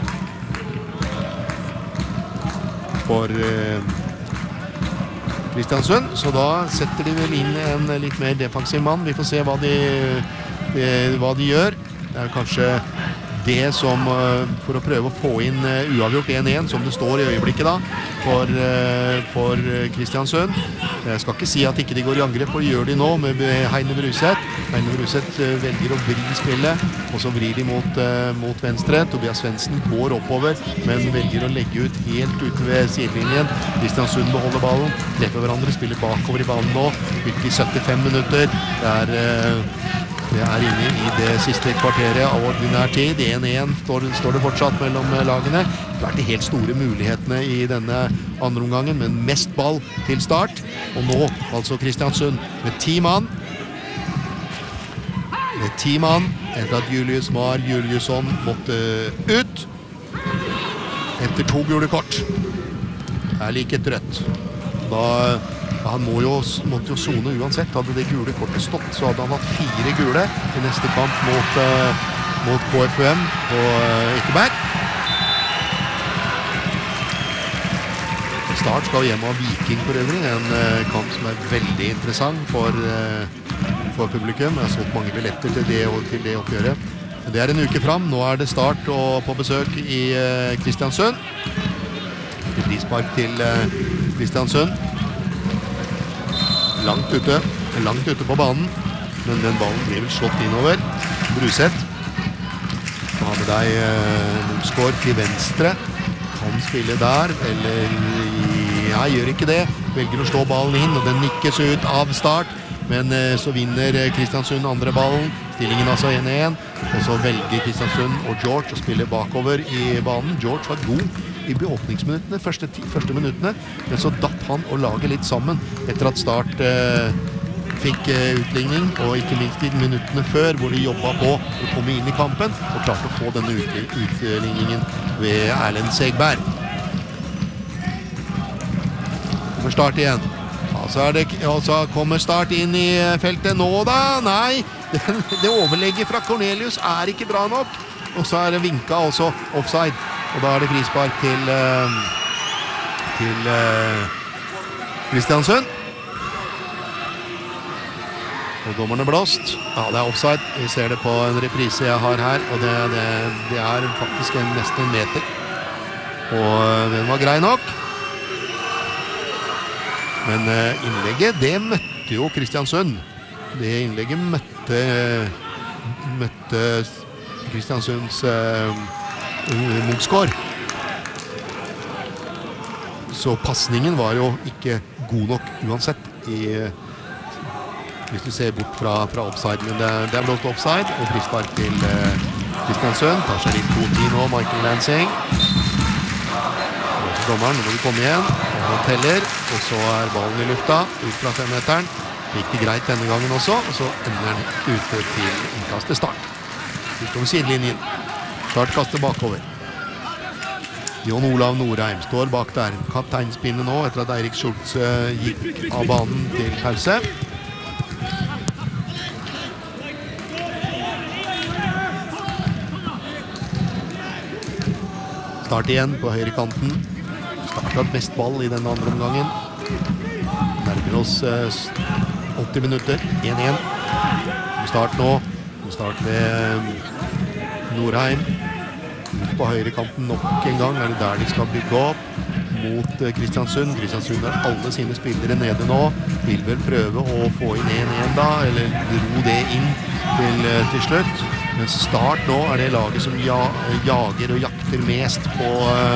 For uh, Kristiansund, så da setter de vel inn en litt mer defensiv mann. Vi får se hva de, de, hva de gjør. Det er kanskje det som, uh, for å prøve å få inn uh, uavgjort én én, som det står i øyeblikket da, for, uh, for Kristiansund. Jeg skal ikke si at ikke de går i angrep, for de gjør de nå med Heine Bruseth. Heine Bruseth uh, velger å vri spillet, og så vrir de mot, uh, mot venstre. Tobias Svendsen går oppover, men velger å legge ut helt ute ved sidelinjen. Kristiansund beholder ballen, treffer hverandre, spiller bakover i banen nå, ut i syttifem minutter. Det er... Uh, Det er inne i det siste kvarteret av ordinær tid. én én står, står det fortsatt mellom lagene. Det har vært de helt store mulighetene i denne andre omgangen, men mest ball til Start. Og nå altså Kristiansund med ti mann. Med ti mann etter at Julius Mar Juliusson måtte ut. Etter to gule kort. Det er like et rødt. Da... Han må jo, måtte jo zone uansett. Hadde det gule kortet stått, så hadde han hatt fire gule i neste kamp mot, uh, mot K F U M på uh, Ekeberg. Start skal hjem av Viking for øvrig. En uh, kamp som er veldig interessant for, uh, for publikum. Jeg har solgt mange billetter til det, til det oppgjøret. Det er en uke fram. Nå er det Start og på besøk i uh, Kristiansund. Det blir frispark til uh, Kristiansund. langt ute, langt ute på banen, men den ballen blir vel slått innover. Bruseth. Da har vi deg eh, Mumsgaard til venstre. Kan spille der, eller ja, gjør ikke det. Velger å slå ballen inn, og den nikkes ut av Start. Men eh, så vinner Kristiansund andre ballen. Stillingen altså én én. Og så velger Kristiansund og George å spille bakover i banen. George var god i beåpningsminuttene, første, første minuttene, men så datt han og laget litt sammen etter at Start eh, fikk eh, utligning, og ikke minst i minuttene før, hvor de jobbet på å komme inn i kampen, og klarte å få denne utligningen ved Erlend Segberg. Kommer Start igjen. Ja, så, er det, ja, så kommer Start inn i feltet nå da. Nei, det, det overlegget fra Cornelius er ikke bra nok. Og så er det vinket også offside. Og da er det frispark til uh, til uh, Kristiansund. Og dommerne blåst. Ja, det er offside. Vi ser det på en reprise jeg har her, og det, det, det er faktisk en, nesten en meter. Og uh, den var grei nok. Men uh, innlegget, det møtte jo Kristiansund. Det innlegget møtte, møtte Kristiansunds uh, Mumsgaard. Så passningen var jo ikke god nok uansett i, hvis du ser bort fra, fra offside, men det, det er blått offside og frispark til uh, Kristiansund. Tar seg litt god tid nå, Michael Lansing. Dommeren, nå må du komme igjen, og han teller, og så er ballen i lufta ut fra femmeteren. Gikk det greit denne gangen også, og så ender den ute til innkastet Start. Utover sidelinjen. Start kaster bakover. Jon Olav Norheim står bak der. Kapteinspinnet nå etter at Eirik Schultz gikk av banen til pause. Start igjen på høyre kanten. Startet mest ball i denne andre omgangen. Nærmer oss åtti minutter. én én. Start nå. Start ved Norheim. På høyre kanten nok en gang er det der de skal bygge opp mot Kristiansund. Kristiansund har alle sine spillere nede nå. Vil vel prøve å få inn én én da, eller dro det inn til, til slutt. Men Start nå er det laget som ja, jager og jakter mest på,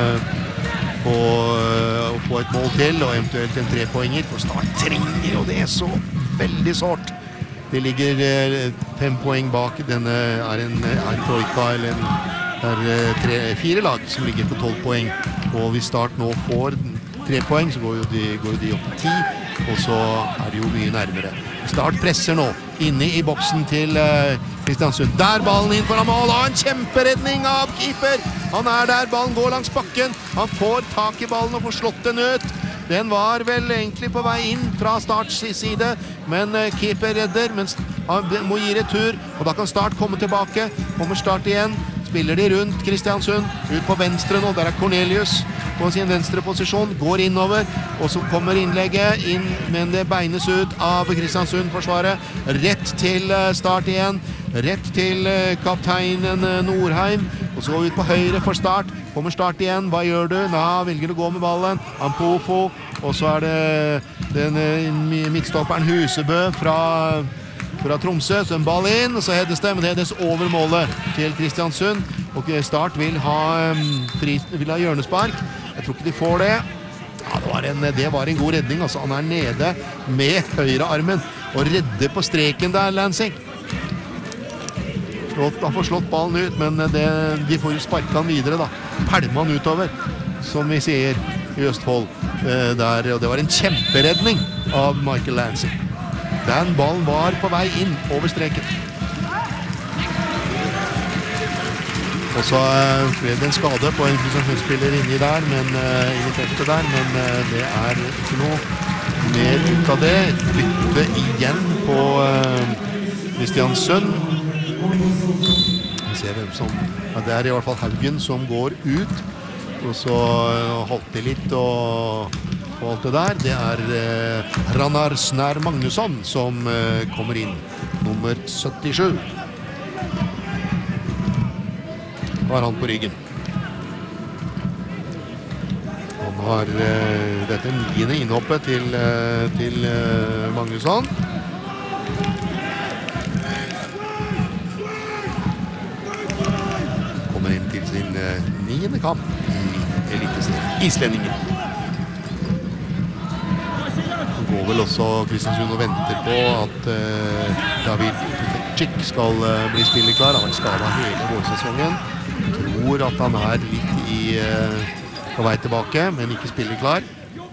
på å få et mål til, og eventuelt en trepoenger. For Start trenger jo det så veldig sårt. Det ligger fem poeng bak. Denne er en, er en trojka, eller en, er tre, fire lag som ligger på tolv poeng. Og hvis Start nå får tre poeng, så går jo de, går de opp til ti, og så er det jo mye nærmere. Start presser nå, inne i boksen til uh, Kristiansund. Der ballen inn foran mål, og en kjemperedning av keeper! Han er der, ballen går langs bakken. Han får tak i ballen og får slått den ut. Den var vel egentlig på vei inn fra Starts side, men uh, keeper redder, men han må gi retur, og da kan Start komme tilbake. Kommer Start igjen, spiller de rundt Kristiansund, ut på venstre nå, der er Cornelius på sin venstre posisjon, går innover, og så kommer innlegget inn, men det beines ut av Kristiansund-forsvaret, rett til uh, Start igjen, rett til uh, kapteinen uh, Norheim, og så ut på høyre for Start. Kommer Start igjen, hva gjør du? Nå velger du å gå med ballen. Ampofo, og så er det den uh, midtstopperen Husebø fra, fra Tromsø, så en ball inn, og så hedes det, men det hedes over målet til Kristiansund, og Start vil ha, um, fri, vil ha hjørnespark. Jeg tror ikke de får det. Ja, det var en, det var en god redning, altså. Han er nede med høyre armen, og redder på streken der, Lansing. Slått, han får slått ballen ut, men det, de får jo sparke han videre da. Pælme han utover, som vi sier i Østfold. Eh, der, og det var en kjemperedning av Michael Lansing. Den ballen var på vei inn over streken. Og så uh, ble det en skade på en Kristiansund-spiller inni der, men uh, inni feltet der, men uh, det er ikke noe mer ut av det. Et bytte igjen på uh, Kristiansund. Vi ser hvem som, ja, det er i hvert fall Haugen som går ut, og så uh, holdt de litt og, og alt det der. Det er uh, Rannar Snær Magnusson som uh, kommer inn, nummer syttisju. Var han på ryggen. Han har uh, dette niende innhoppet til, uh, til uh, Magnusson. Kommer inn til sin uh, niende kamp i Eliteserien. Islendingen. Så går vel også Kristiansund og venter på at uh, David Tufekcik skal uh, bli spilleklar. Han har vært skadet hele vårsesongen. Tror at han er litt i... Uh, på vei tilbake, men ikke spilleklar.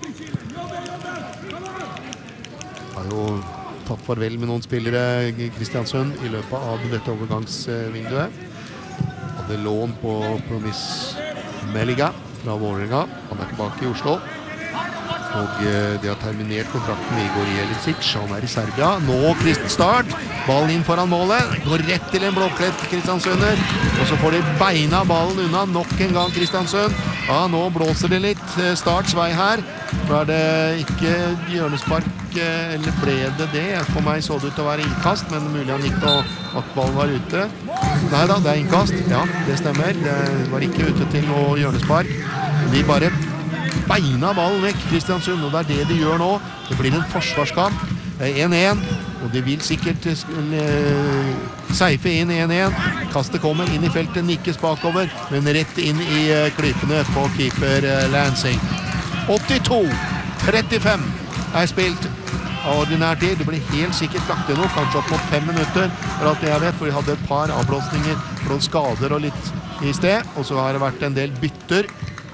Har jo tatt farvel med noen spillere i Kristiansund i løpet av dette overgangsvinduet. Hadde lån på Promis Meliga fra Vålerenga. Han er tilbake i Oslo. Og de har terminert kontrakten med Igor Jelicic. Han er i Serbia. Nå Kristen Start. Ballen inn foran målet. Går rett til en blåklett Kristiansunder. Og så får de beina ballen unna nok en gang Kristiansund. Ja, nå blåser det litt. Starts vei her. Nå er det ikke hjørnespark, eller ble det det? For meg så det ut til å være innkast, men mulig han gikk og at ballen var ute. Neida, det er innkast. Ja, det stemmer. Det var ikke ute til noe hjørnespark. De bare beina ballen vekk, Kristiansund, og det er det de gjør nå. Det blir en forsvarskamp. én én, og de vil sikkert uh, seife inn én én. Kastet kommer inn i feltet, nikkes bakover, men rett inn i uh, klypene på keeper uh, Lansing. åttito trettifem er spilt av ordinær tid. Det blir helt sikkert lagt inn noe, kanskje opp mot fem minutter, for alt det jeg vet, for de hadde et par avblåsninger for noen skader og litt i sted, og så har det vært en del bytter.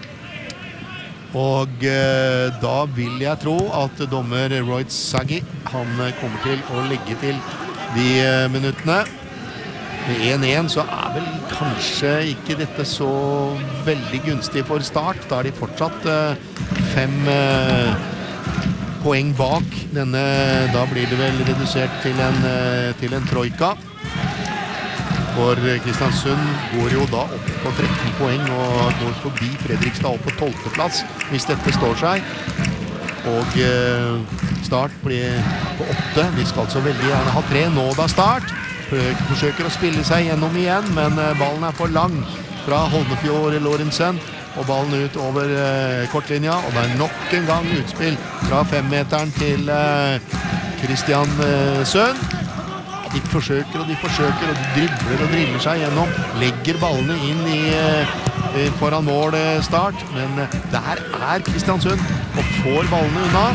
Og eh, da vil jeg tro at dommer Roy Saggi, han kommer til å legge til de eh, minuttene. Med én én så er vel kanskje ikke dette så veldig gunstig for Start. Da er de fortsatt eh, fem eh, poeng bak. Denne, da blir det vel redusert til en, eh, til en troika. For Kristiansund går jo da opp på tretten poeng og går forbi Fredrikstad opp på tolvte plass hvis dette står seg. Og eh, Start blir på åtte. De skal så veldig gjerne ha tre. Nå da Start forsøker å spille seg gjennom igjen, men eh, ballen er for lang fra Holmefjord Lorentzen. Og ballen ut over eh, kortlinja, og det er nok en gang utspill fra femmeteren til eh, Kristiansund. De forsøker og de forsøker, og de dribler og driller seg gjennom, legger ballene inn i, i foran mål Start, men der er Kristiansund og får ballene unna.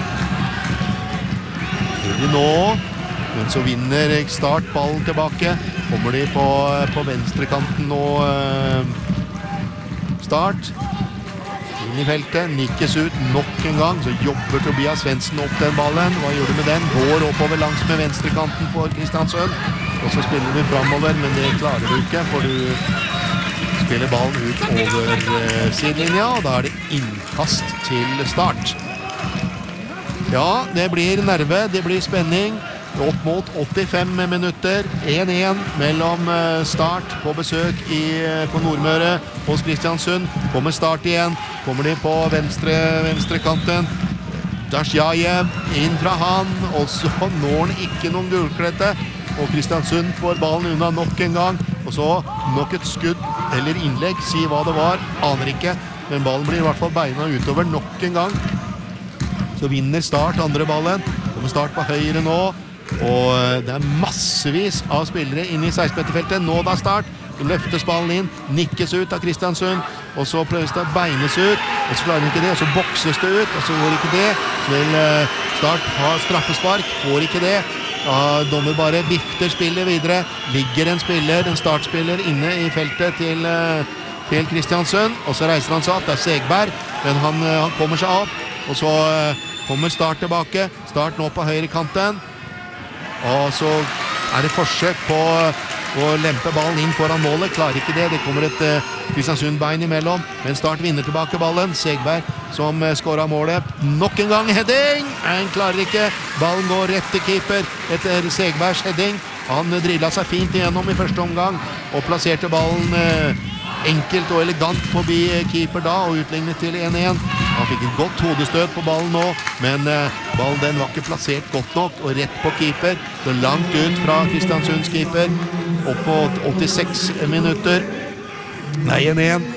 Gjør de nå, men så vinner Start ballen tilbake. Kommer de på, på venstrekanten nå, Start. Inn i feltet, nikkes ut nok en gang, så jobber Tobias Svendsen opp den ballen. Hva gjør du med den? Går oppover langs med venstrekanten for Kristiansund. Og så spiller du fremover, men det klarer du ikke, for du spiller ballen ut over eh, sidelinja, og da er det innkast til Start. Ja, det blir nerve, det blir spenning. Opp mot åttifem minutter, én én mellom Start på besøk i, på Nordmøre hos Kristiansund. Kommer Start igjen, kommer de på venstre, venstre kanten. Dasjajev inn fra han, og så når han ikke noen gulklette. Og Kristiansund får ballen unna nok en gang, og så nok et skudd eller innlegg, si hva det var, aner ikke. Men ballen blir i hvert fall beina utover nok en gang. Så vinner Start andre ballen, kommer Start på høyre nå. Og det er massevis av spillere inne i seksten-meterfeltet. Nå da Start. Så løftes ballen inn, nikkes ut av Kristiansund, og så prøves det å beines ut, og så klarer de ikke det, og så bokses det ut, og så går ikke det. Så vil Start ha straffespark, får ikke det. Ja, dommer bare vifter spillet videre. Ligger en spiller, en Start-spiller inne i feltet til, til Kristiansund, og så reiser han seg opp. Det er Segberg, men han, han kommer seg opp, og så kommer Start tilbake. Start nå på høyre kanten. Og så er det forsøk på å lempe ballen inn foran målet. Klarer ikke det. Det kommer et uh, Kristiansund-bein imellom. Men Start vinner tilbake ballen. Segberg som uh, skårer målet. Nok en gang heading! Han klarer ikke. Ballen går rett til keeper etter Segbergs heading. Han uh, drillet seg fint igjennom i første omgang og plasserte ballen uh, enkelt og elegant forbi keeper da, og utlignet til én én. Han fikk et godt hodestøt på ballen nå, men eh, ballen den var ikke plassert godt nok, og rett på keeper, så langt ut fra Kristiansunds keeper, opp på åttiseks minutter. Nei, én én.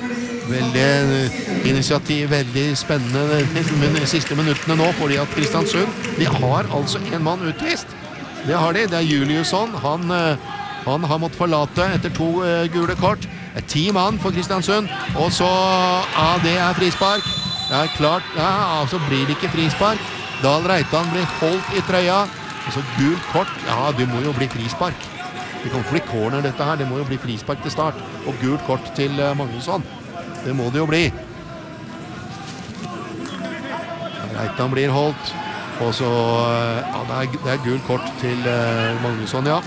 veldig initiativ, veldig spennende de siste minuttene nå, fordi at Kristiansund, de har altså en mann utvist. Det har de, det er Juliusson. Han, han har måttet forlate etter to gule kort. Det er ti mann for Kristiansund, og så, ja, det er frispark. Det er klart, ja, altså blir det ikke frispark. Dahl Reitan blir holdt i trøya, og så gult kort. Ja, det må jo bli frispark. Det kan ikke bli corner dette her, det må jo bli frispark til start, og gult kort til Magnusson. Det må det jo bli. Reitan blir holdt, og så, ja, det er, det er gult kort til Magnusson, ja.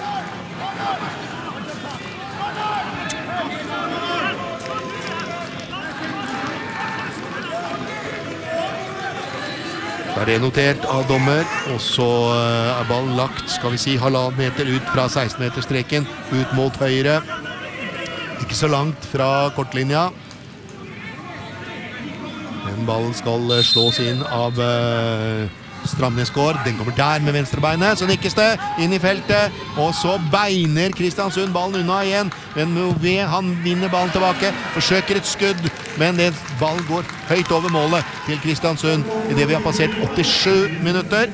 Det er det notert av dommer, og så er ballen lagt, skal vi si, halvannen meter ut fra seksten-meterstreken, ut mot høyre. Ikke så langt fra kortlinja. Den ballen skal slås inn av uh, Stramnesgård. Den kommer der med venstrebeinet, så nikkes det inn i feltet, og så beiner Kristiansund ballen unna igjen. Men Mouvet, han vinner ballen tilbake, forsøker et skudd, men den ballen går høyt over målet til Kristiansund i det vi har passert åttisju minutter.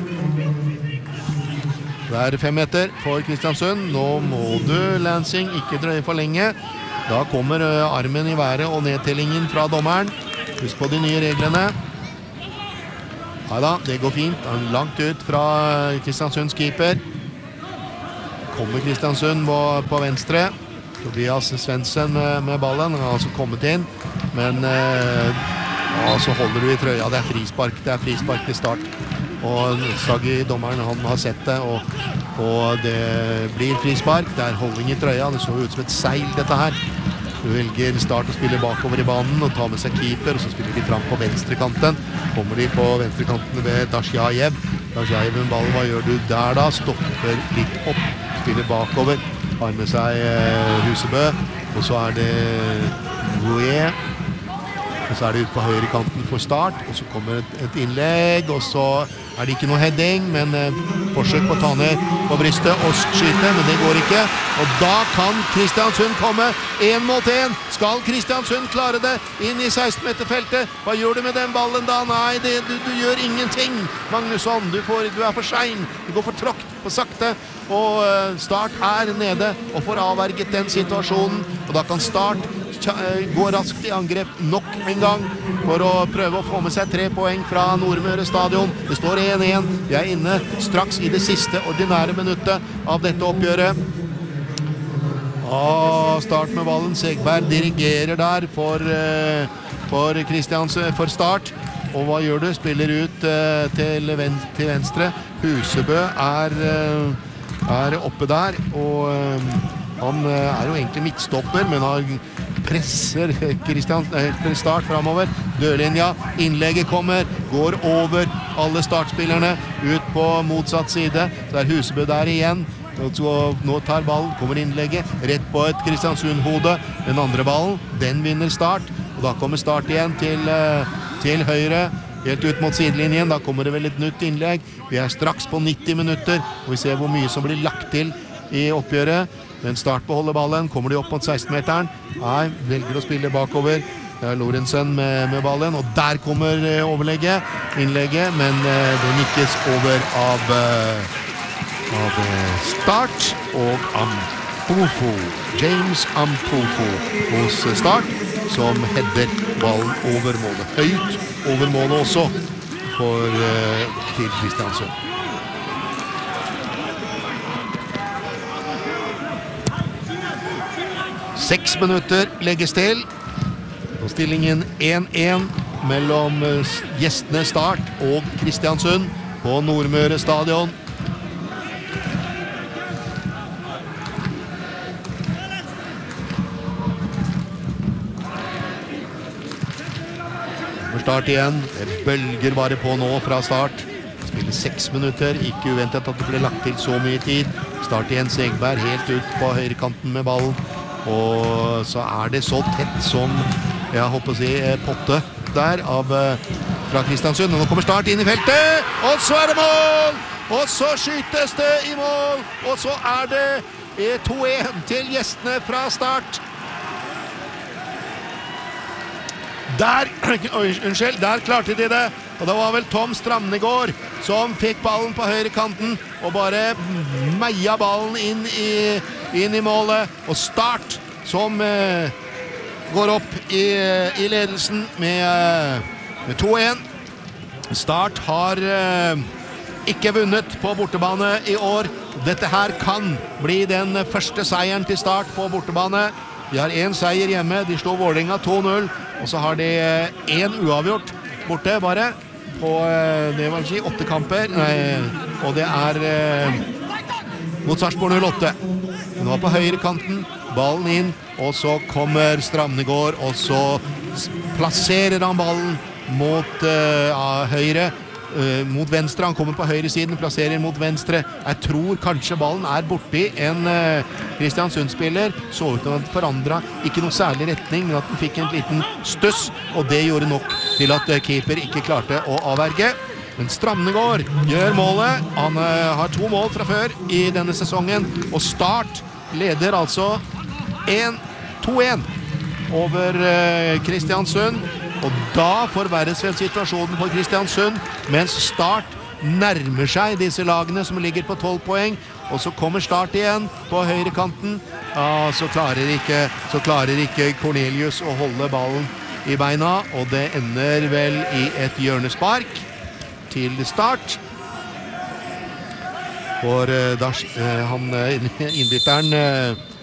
Det er fem meter for Kristiansund. Nå må du, Lansing, ikke drøye for lenge. Da kommer uh, armen i været og nedtellingen fra dommeren. Husk på de nye reglene. Neida, det går fint. Han er langt ut fra Kristiansunds keeper. Kommer Kristiansund på, på venstre. Tobias Svendsen med, med ballen. Han har altså kommet inn. Men eh, ja, så holder du i trøya. Det er frispark. Det er frispark til start. Og Sagi, dommeren, han har sett det. Og, og det blir frispark. Det er holdning i trøya. Det så ut som et seil, dette her. Du velger Start å spille bakover i banen og ta med seg keeper, og så spiller de fram på venstrekanten. Kommer de på venstrekanten ved Dasjajev. Dasjajev med ballen, hva gjør du der da? Stopper litt opp, spiller bakover, har med seg eh, Husebø, og så er det Rouet. Og så er det ut på høyre kanten for Start, og så kommer et, et innlegg, og så er det ikke noe heading, men eh, forsøk på å ta ned på brystet og skyte, men det går ikke. Og da kan Kristiansund komme en mot en. Skal Kristiansund klare det inn i seksten-meterfeltet? Hva gjør du med den ballen da? Nei, det, du, du gjør ingenting, Magnusson. Du, får, du er for sein. Du går for tråkt, for sakte. Og uh, Start er nede og får avverget den situasjonen. Og da kan Start gå raskt i angrep nok en gang for å prøve å få med seg tre poeng fra Nordmøre stadion. Det står en en. Vi er inne straks i det siste ordinære minuttet av dette oppgjøret. Ah, Start med ballen. Segberg dirigerer der for, uh, for Kristiansund, for Start. Og hva gjør du? Spiller ut uh, til, ven til venstre. Husebø er, uh, er oppe der, og uh, han uh, er jo egentlig midtstopper, men har presser Kristian Start fremover. Dørlinja, innlegget kommer, går over alle startspillerne ut på motsatt side. Så er Husebø der igjen. Så nå tar ballen, kommer innlegget rett på et Kristiansund-hode. Den andre ballen, den vinner Start. Og da kommer Start igjen til, til høyre, helt ut mot sidelinjen. Da kommer det vel et nytt innlegg. Vi er straks på nitti minutter, og vi ser hvor mye som blir lagt til i oppgjøret. Men Start beholder ballen. Kommer de opp mot seksten-meteren? Nei, velger å spille bakover. Det er Lorentzen med, med ballen, og der kommer uh, overlegget, innlegget, men uh, det nikkes over av, uh, av uh, Start og Ampofo. James Ampofo hos Start, som header ballen over målet. Høyt over målet også for uh, til Kristiansund. Seks minutter legges til, og stillingen en en mellom gjestene Start og Kristiansund på Nordmøre stadion. Start igjen, det bølger bare på nå fra Start. Spiller seks minutter, ikke uventet at det ble lagt til så mye tid. Start igjen Segberg helt ut på høyrekanten med ballen. Og så er det så tett som jeg håper å si potte der av, fra Kristiansund. Og nå kommer Start inn i feltet, og så er det mål! Og så skytes det i mål, og så er det to en til gjestene fra Start. Der, oi, unnskyld, der klarte de det. Og det var vel Tom Stramnegård som fikk ballen på høyre kanten og bare meia ballen inn i, inn i målet. Og Start som eh, går opp i, i ledelsen med, med to en. Start har eh, ikke vunnet på bortebane i år. Dette her kan bli den første seieren til Start på bortebane. De har en seier hjemme, de slår Vålerenga to null, og så har de en uavgjort borte bare, på det vil si åtte kamper, nei, og det er eh, mot Sarpsborg null åtte. Den var på høyre kanten, ballen inn, og så kommer Stramnegård, og så plasserer han ballen mot eh, høyre, Uh, mot venstre, han kommer på høyre siden, plasserer mot venstre. Jeg tror kanskje ballen er borti en uh, Kristiansund-spiller. Så ut til at den forandret ikke noe særlig retning, men at den fikk en liten stuss, og det gjorde nok til at uh, keeper ikke klarte å avverge. Men Stramnegård gjør målet. Han uh, har to mål fra før i denne sesongen, og Start leder altså to en over uh, Kristiansund. Og da forverres vel situasjonen på Kristiansund, mens Start nærmer seg disse lagene som ligger på tolv poeng, og så kommer Start igjen på høyre kanten. Ja, så klarer ikke, så klarer ikke Cornelius å holde ballen i beina, og det ender vel i et hjørnespark til Start. For uh, da, uh, han, uh, innbytteren uh,